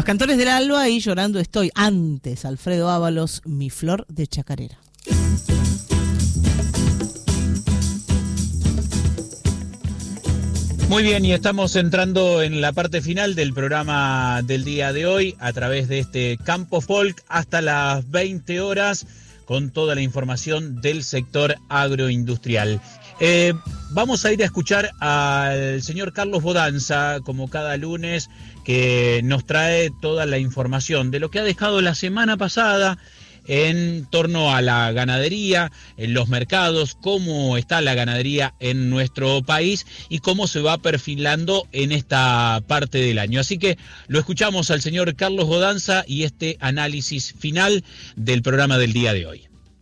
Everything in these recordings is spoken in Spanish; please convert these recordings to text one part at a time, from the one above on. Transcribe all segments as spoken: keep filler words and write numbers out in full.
Cantores del Alba y Llorando Estoy. Antes, Alfredo Ábalos, Mi Flor de Chacarera. Muy bien, y estamos entrando en la parte final del programa del día de hoy a través de este Campo Folk hasta las veinte horas con toda la información del sector agroindustrial. Eh, vamos a ir a escuchar al señor Carlos Bodanza, como cada lunes, que nos trae toda la información de lo que ha dejado la semana pasada en torno a la ganadería, en los mercados, cómo está la ganadería en nuestro país y cómo se va perfilando en esta parte del año. Así que lo escuchamos al señor Carlos Bodanza y este análisis final del programa del día de hoy.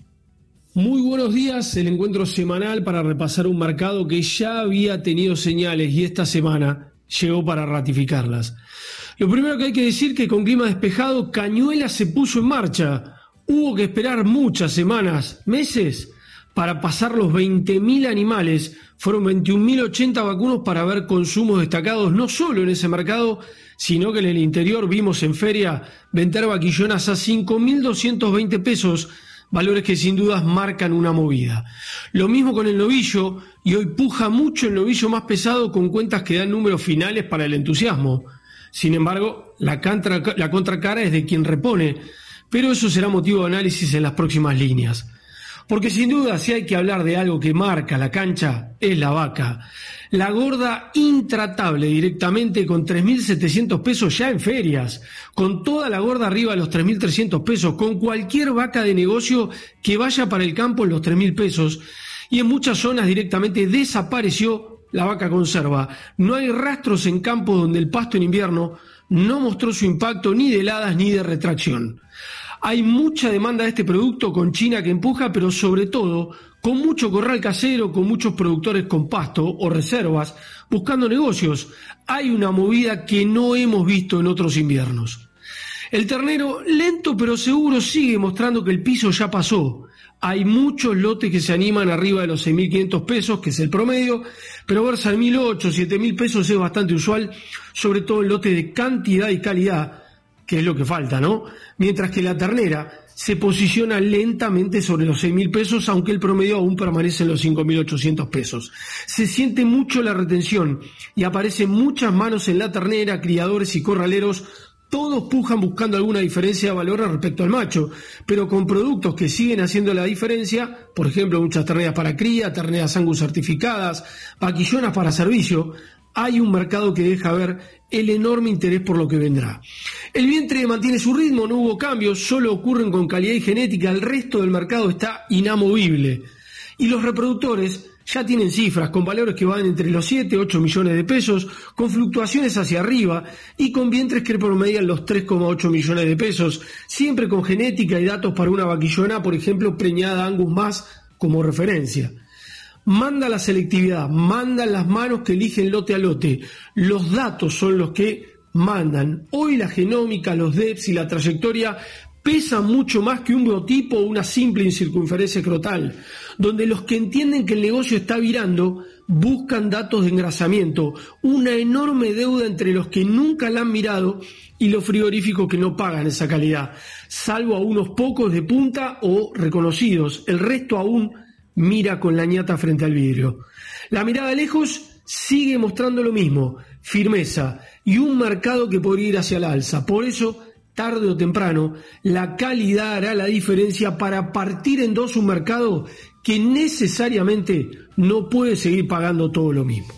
Muy buenos días, el encuentro semanal para repasar un mercado que ya había tenido señales y esta semana llegó para ratificarlas. Lo primero que hay que decir que con clima despejado, Cañuelas se puso en marcha. Hubo que esperar muchas semanas, meses, para pasar los veinte mil animales. Fueron veintiún mil ochenta vacunos para ver consumos destacados, no solo en ese mercado, sino que en el interior vimos en feria vender vaquillonas a cinco mil doscientos veinte pesos, valores que sin dudas marcan una movida. Lo mismo con el novillo, y hoy puja mucho el novillo más pesado con cuentas que dan números finales para el entusiasmo. Sin embargo, la, contra, la contracara es de quien repone, pero eso será motivo de análisis en las próximas líneas. Porque sin duda, si hay que hablar de algo que marca la cancha, es la vaca. La gorda intratable directamente con tres mil setecientos pesos ya en ferias, con toda la gorda arriba de los tres mil trescientos pesos, con cualquier vaca de negocio que vaya para el campo en los tres mil pesos, y en muchas zonas directamente desapareció la vaca conserva. No hay rastros en campos donde el pasto en invierno no mostró su impacto ni de heladas ni de retracción. Hay mucha demanda de este producto con China que empuja, pero sobre todo con mucho corral casero, con muchos productores con pasto o reservas, buscando negocios. Hay una movida que no hemos visto en otros inviernos. El ternero, lento pero seguro, sigue mostrando que el piso ya pasó. Hay muchos lotes que se animan arriba de los seis mil quinientos pesos, que es el promedio, pero verse al mil ochocientos, siete mil pesos es bastante usual, sobre todo en lotes de cantidad y calidad, que es lo que falta, ¿no? Mientras que la ternera se posiciona lentamente sobre los seis mil pesos, aunque el promedio aún permanece en los cinco mil ochocientos pesos. Se siente mucho la retención y aparecen muchas manos en la ternera, criadores y corraleros. Todos pujan buscando alguna diferencia de valor respecto al macho, pero con productos que siguen haciendo la diferencia, por ejemplo, muchas terneras para cría, terneras Angus certificadas, vaquillonas para servicio. Hay un mercado que deja ver el enorme interés por lo que vendrá. El vientre mantiene su ritmo, no hubo cambios, solo ocurren con calidad y genética, el resto del mercado está inamovible. Y los reproductores ya tienen cifras con valores que van entre los siete y ocho millones de pesos, con fluctuaciones hacia arriba y con vientres que promedian los tres coma ocho millones de pesos, siempre con genética y datos para una vaquillona, por ejemplo, preñada Angus más como referencia. Manda la selectividad, mandan las manos que eligen lote a lote. Los datos son los que mandan. Hoy la genómica, los D E P S y la trayectoria pesan mucho más que un biotipo o una simple incircunferencia escrotal, donde los que entienden que el negocio está virando buscan datos de engrasamiento, una enorme deuda entre los que nunca la han mirado y los frigoríficos que no pagan esa calidad, salvo a unos pocos de punta o reconocidos. El resto aún mira con la ñata frente al vidrio. La mirada lejos sigue mostrando lo mismo, firmeza y un mercado que podría ir hacia el alza. Por eso, tarde o temprano, la calidad hará la diferencia para partir en dos un mercado que necesariamente no puede seguir pagando todo lo mismo.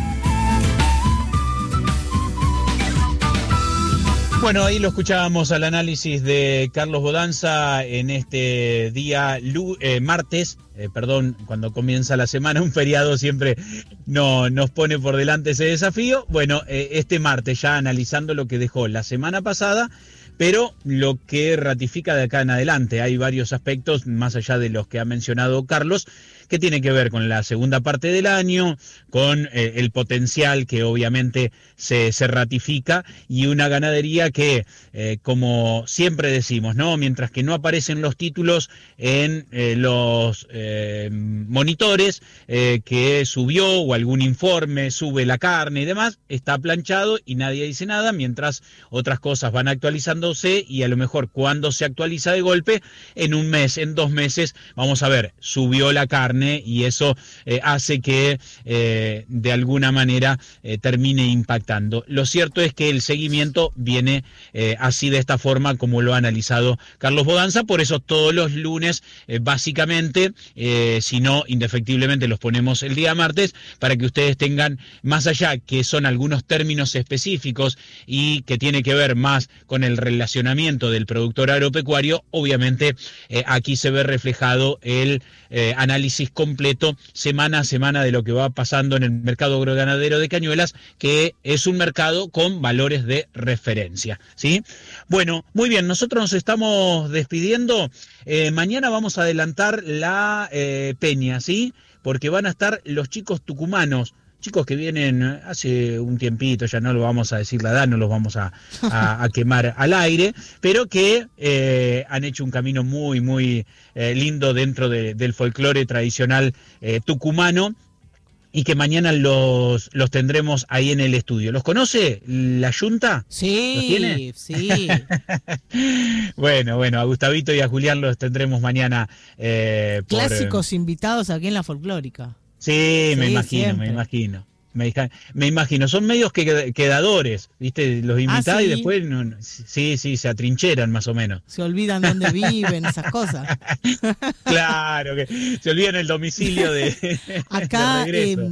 Bueno, ahí lo escuchábamos al análisis de Carlos Bodanza en este día eh, martes, eh, perdón, cuando comienza la semana, un feriado siempre no, nos pone por delante ese desafío. Bueno, eh, este martes ya analizando lo que dejó la semana pasada, pero lo que ratifica de acá en adelante. Hay varios aspectos, más allá de los que ha mencionado Carlos, que tiene que ver con la segunda parte del año, con eh, el potencial que obviamente se, se ratifica, y una ganadería que, eh, como siempre decimos, ¿no? Mientras que no aparecen los títulos en eh, los eh, monitores, eh, que subió o algún informe sube la carne y demás, está planchado y nadie dice nada, mientras otras cosas van actualizándose, y a lo mejor cuando se actualiza de golpe, en un mes, en dos meses, vamos a ver, subió la carne, y eso eh, hace que eh, de alguna manera eh, termine impactando. Lo cierto es que el seguimiento viene eh, así, de esta forma, como lo ha analizado Carlos Bodanza. Por eso todos los lunes, eh, básicamente, eh, si no, indefectiblemente los ponemos el día martes, para que ustedes tengan, más allá que son algunos términos específicos y que tiene que ver más con el relacionamiento del productor agropecuario, obviamente eh, aquí se ve reflejado el eh, análisis completo semana a semana de lo que va pasando en el mercado agroganadero de Cañuelas, que es un mercado con valores de referencia, ¿sí? Bueno, muy bien, nosotros nos estamos despidiendo. Eh, mañana vamos a adelantar la eh, peña, ¿sí? Porque van a estar los chicos tucumanos, chicos que vienen hace un tiempito, ya no lo vamos a decir la edad, no los vamos a, a, a quemar al aire, pero que eh, han hecho un camino muy, muy eh, lindo dentro de, del folclore tradicional eh, tucumano, y que mañana los, los tendremos ahí en el estudio. ¿Los conoce la Junta? Sí, ¿Los tiene? sí. Bueno, bueno, a Gustavito y a Julián los tendremos mañana. Eh, por, Clásicos eh... invitados aquí en la folclórica. Sí, sí, me imagino, siempre. me imagino. Me, me imagino, son medios que, quedadores, ¿viste? Los invitados ah, ¿sí? y después, no, sí, sí, se atrincheran más o menos. Se olvidan dónde viven, esas cosas. Claro, que se olvidan el domicilio de Acá, de eh,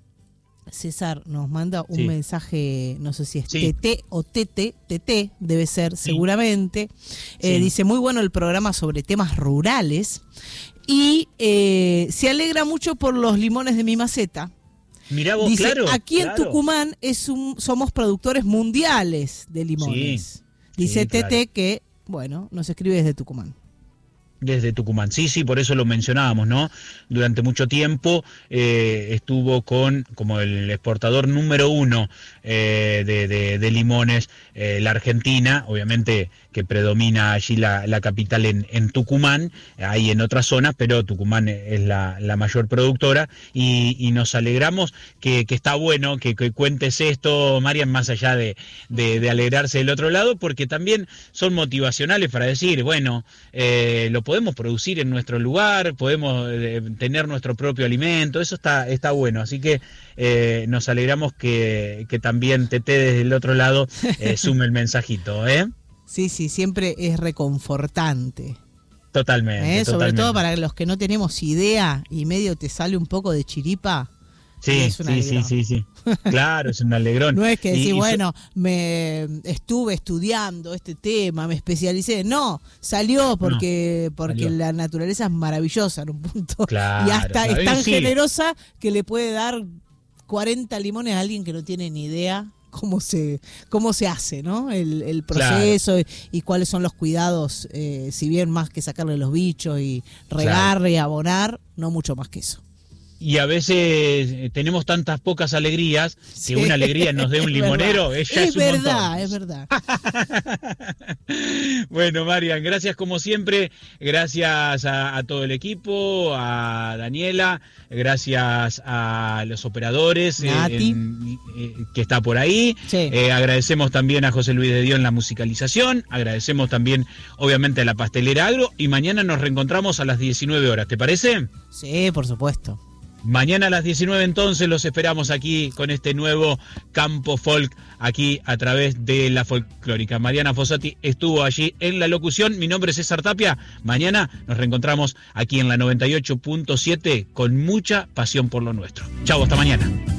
César nos manda un sí. mensaje, no sé si es sí. T T o T T, T T debe ser sí. seguramente. Eh, sí. Dice, muy bueno el programa sobre temas rurales, y eh, se alegra mucho por los limones de mi maceta. Mirá vos, dice, claro, aquí claro. en Tucumán es un, somos productores mundiales de limones. Sí, dice sí, T T claro. que, bueno, nos escribe desde Tucumán. Desde Tucumán, sí, sí, por eso lo mencionábamos, ¿no? Durante mucho tiempo eh, estuvo con, como el exportador número uno eh, de, de, de limones, eh, la Argentina, obviamente que predomina allí la, la capital en, en Tucumán, hay en otras zonas, pero Tucumán es la, la mayor productora, y, y nos alegramos que, que está bueno que, que cuentes esto, Marian, más allá de, de, de alegrarse del otro lado, porque también son motivacionales para decir, bueno, eh, lo podemos producir en nuestro lugar, podemos eh, tener nuestro propio alimento, eso está, está bueno, así que eh, nos alegramos que, que también Tete desde el otro lado eh, sume el mensajito, ¿eh? Sí, sí, siempre es reconfortante. Totalmente, ¿Eh? Sobre totalmente. todo para los que no tenemos idea y medio te sale un poco de chiripa. Sí, es un sí, sí, sí, sí. Claro, es un alegrón. No es que decir, y, y bueno, me estuve estudiando este tema, me especialicé. No, salió porque no, porque salió. La naturaleza es maravillosa en un punto. Claro, y hasta claro. es tan sí. generosa que le puede dar cuarenta limones a alguien que no tiene ni idea cómo se cómo se hace, ¿no? El, el proceso, claro. y, y cuáles son los cuidados, eh, si bien más que sacarle los bichos y regarle, claro. abonar, no mucho más que eso. Y a veces tenemos tantas pocas alegrías, sí, que una alegría nos dé un limonero, verdad. ella es, es un verdad, montón. Es verdad, Bueno, Marian, gracias como siempre, gracias a, a todo el equipo, a Daniela, gracias a los operadores eh, en, eh, que está por ahí, sí. eh, agradecemos también a José Luis de Dios en la musicalización, agradecemos también obviamente a la Pastelera Agro, y mañana nos reencontramos a las diecinueve horas, ¿te parece? Sí, por supuesto. Mañana a las diecinueve entonces los esperamos aquí con este nuevo Campo Folk, aquí a través de la folclórica. Mariana Fossati estuvo allí en la locución, mi nombre es César Tapia, mañana nos reencontramos aquí en la noventa y ocho punto siete con mucha pasión por lo nuestro. Chau, hasta mañana.